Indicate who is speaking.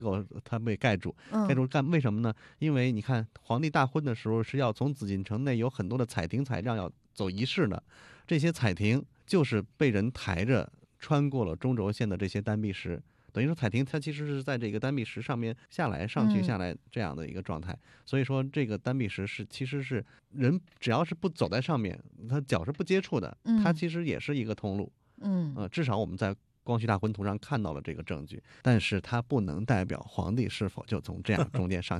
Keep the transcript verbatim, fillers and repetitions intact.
Speaker 1: 够它被盖住，盖
Speaker 2: 嗯
Speaker 1: 住干为什么呢？因为你看皇帝大婚的时候是要从紫禁城内有很多的彩亭彩帐要走仪式的，这些彩亭就是被人抬着穿过了中轴线的这些单壁石。等于说彩亭它其实是在这个单壁石上面下来上去
Speaker 2: 嗯
Speaker 1: 下来这样的一个状态，所以说这个单壁石是其实是人只要是不走在上面，他脚是不接触的，它
Speaker 2: 嗯
Speaker 1: 其实也是一个通路。
Speaker 2: 嗯。
Speaker 1: 呃，至少我们在光绪大婚图上看到了这个证据，但是它不能代表皇帝是否就从这样中间上